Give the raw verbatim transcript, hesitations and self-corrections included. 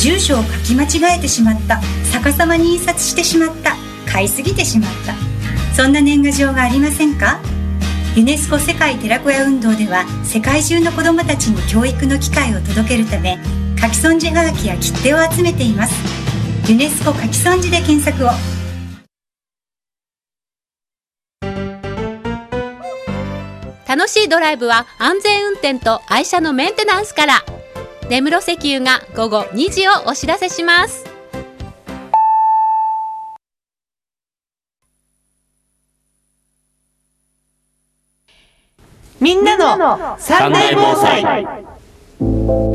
住所を書き間違えてしまった、逆さまに印刷してしまった、買いすぎてしまった、そんな年賀状がありませんか？ユネスコ世界寺子屋運動では、世界中の子どもたちに教育の機会を届けるため、書き損じはがきや切手を集めています。ユネスコ書き損じで検索を。 楽しいドライブは安全運転と愛車のメンテナンスから。根室石油が午後にじをお知らせします。 みんなのサンデー防災。